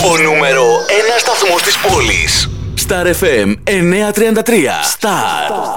Ο νούμερο 1 σταθμός της πόλης. Star FM 933. Star.